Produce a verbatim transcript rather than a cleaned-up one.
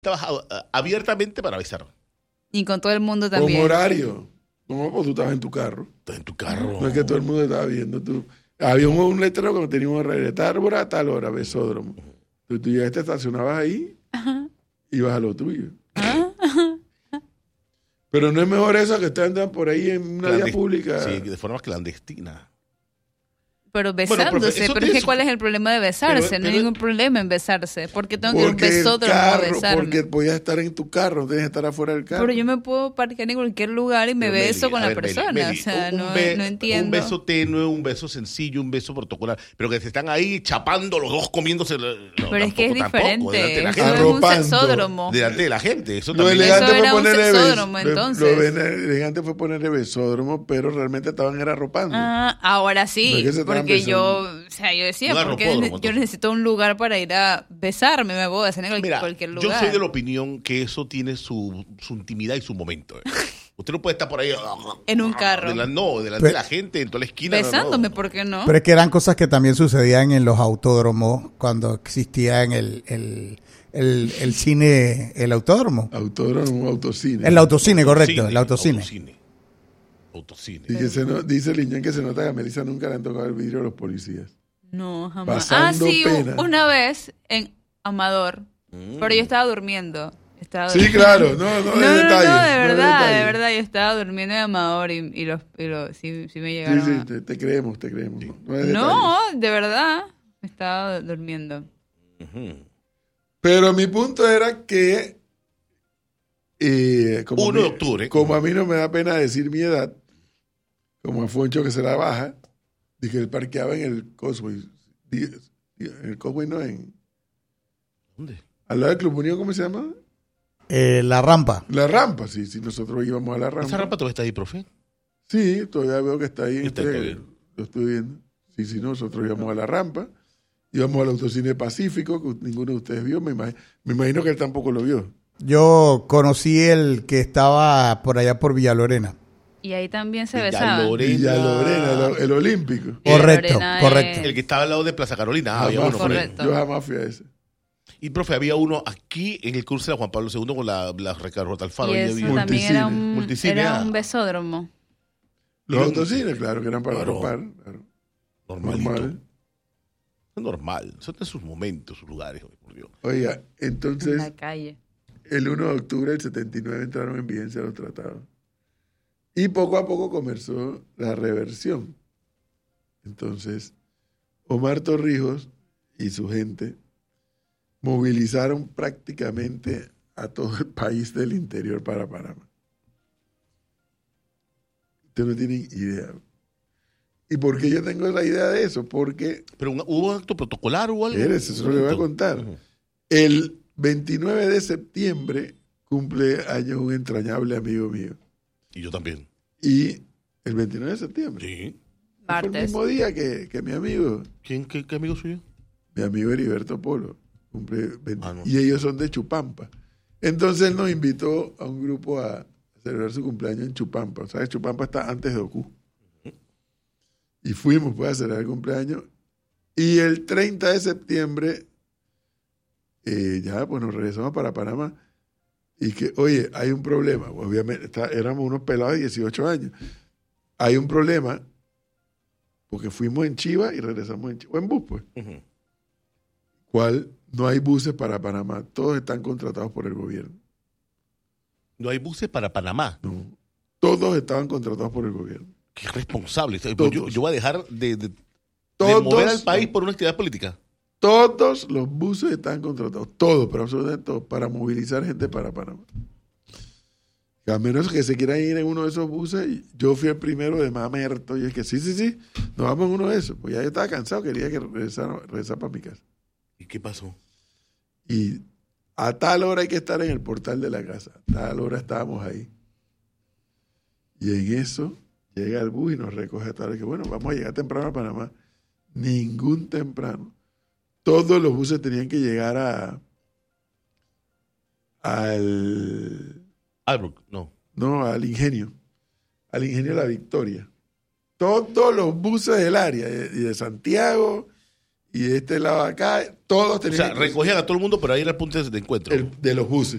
estabas uh, abiertamente para besar. Y con todo el mundo también. Con horario. No, pues tú estabas en tu carro. Estás en tu carro. No es que todo el mundo estaba viendo. Tú. Había un, un letrero que tenía un horario de tal hora a tal hora, besódromo. Tú, tú llegaste, estacionabas ahí, ajá, y ibas a lo tuyo. Ajá, ajá. Pero no es mejor eso que te andan por ahí en una Clandest- vía pública. Sí, de forma clandestina. Pero besándose, bueno, profe, pero es que su... ¿cuál es el problema de besarse? Pero, no hay pero... ningún problema en besarse. Porque tengo que ir a un Porque el besódromo carro, a besarme. porque podías estar en tu carro, no tienes que estar afuera del carro. Pero yo me puedo parquear en cualquier lugar y me pero beso Meli, con la ver, persona. Meli, Meli, o sea, un no, be- no entiendo. Un beso tenue, un beso sencillo, un beso protocolar. Pero que se están ahí chapando los dos, comiéndose. No, pero es que es tampoco, diferente. Tampoco, Eso es un sexódromo. Delante de la gente. Eso lo también elegante eso fue era un ponerle sexódromo, bes- entonces. Lo elegante fue ponerle besódromo, pero realmente estaban era arropando. Ah, ahora sí. No es que se estaban porque besando. yo, o sea, yo decía, Un porque arropódromo, yo entonces. necesito un lugar para ir a besarme, me puedo besar en cualquier, Mira, cualquier lugar. yo soy de la opinión que eso tiene su, su intimidad y su momento. ¿eh? Usted no puede estar por ahí en un carro. De la, no, delante pero, de la gente, en toda la esquina. Besándome, no. ¿por qué no? Pero es que eran cosas que también sucedían en los autódromos cuando existía en el, el, el, el cine, el autódromo. Autódromo, autocine. El autocine, correcto, Autocine, el autocine. Autocine. Autocine. Y que se no, dice Liñán que se nota que a Melissa nunca le han tocado el vidrio a los policías. No, jamás. Pasando ah, sí, pena. una vez en Amador, Mm. pero yo estaba durmiendo. Estaba Sí, durmiendo. claro, no, no, No, de no, detalle. no, de no verdad, detalle. de verdad, yo estaba durmiendo en Amador y, y los, y los sí, sí me Sí, llegaron. sí, a- te, te creemos, te creemos. Sí. No, es No, detalle. de verdad, estaba durmiendo. Ujú. Pero mi punto era que eh, como, uno de mi- octubre. como a mí no me da pena decir mi edad, como a Foncho que se la baja, dije que él parqueaba en el Cosway. Di- di- En el Cosway no, en ¿Dónde? al lado del Club Unión, ¿cómo se llama? Eh, la rampa. La rampa, sí, sí, nosotros íbamos a la rampa. ¿Esa rampa todavía está ahí, profe? Sí, todavía veo que está ahí. Está Usted- todavía. lo estoy viendo. Sí, sí, nosotros íbamos a la rampa, íbamos al Autocine Pacífico, que ninguno de ustedes vio, me imagino, me imagino que él tampoco lo vio. Yo conocí el que estaba por allá por Villalorena. Y ahí también se Villa besaban. Lorena. Villa Lorena, el, el Olímpico. Villa Correcto, Lorena correcto. es- El que estaba al lado de Plaza Carolina. Ah, había Jamás uno fui. por ahí. Correcto. Yo jamás fui a ese. Y, profe, había uno aquí en el curso de Juan Pablo segundo con la, la Ricardo Alfaro. Y ahí eso había- también era Multicine. un, Multicine, era ah. un besódromo. Los Era un- autocines, claro, que eran para Claro. ropar. Claro. Normalito. Normal. Es normal. Eso tiene sus momentos, sus lugares. Por Dios. Oiga, En entonces, la calle. el uno de octubre del setenta y nueve entraron en vigencia los tratados. Y poco a poco comenzó la reversión. Entonces, Omar Torrijos y su gente movilizaron prácticamente a todo el país del interior para Panamá. Ustedes no tienen idea. ¿Y por qué yo tengo la idea de eso? Porque, Pero un- hubo un acto protocolar o algo. eres, eso es lo que voy a contar. Ujú. El veintinueve de septiembre cumple años un entrañable amigo mío. Y yo también. Y el veintinueve de septiembre. Sí. Fue el Martes. mismo día que, que mi amigo, ¿Quién? ¿Qué, qué amigo suyo? mi amigo Heriberto Polo. Cumple veinte, Ah, no. y ellos son de Chupampa. Entonces él nos invitó a un grupo a celebrar su cumpleaños en Chupampa. ¿Sabes? Chupampa está antes de Ocú. Y fuimos pues a celebrar el cumpleaños. Y el treinta de septiembre, eh, ya pues nos regresamos para Panamá. Y que, oye, hay un problema. Obviamente, está- éramos unos pelados de dieciocho años. Hay un problema porque fuimos en Chiva y regresamos en Chiva. En bus, pues. Ujú. ¿Cuál? No hay buses para Panamá. Todos están contratados por el gobierno. No hay buses para Panamá. No. Todos estaban contratados por el gobierno. Qué responsable. Yo, Todos. yo voy a dejar de, de, de Todos, mover al país por una actividad política. todos los buses están contratados. Todos, pero absolutamente todos, para movilizar gente para Panamá. A menos que se quieran ir en uno de esos buses, yo fui el primero de mamerto y es que sí, sí, sí, nos vamos en uno de esos. Pues ya yo estaba cansado, quería que regresara, regresara para mi casa. ¿Y qué pasó? Y a tal hora hay que estar en el portal de la casa. A tal hora estábamos ahí. Y en eso llega el bus y nos recoge a tal hora. Que bueno, vamos a llegar temprano a Panamá. Ningún temprano. Todos los buses tenían que llegar a al Albrook, no. no, al ingenio. Al ingenio de la Victoria. Todos los buses del área, y de Santiago, y este lado de acá, todos O tenían sea, que cruzar recogían a todo el mundo, pero ahí era el punto de encuentro. el- de los buses.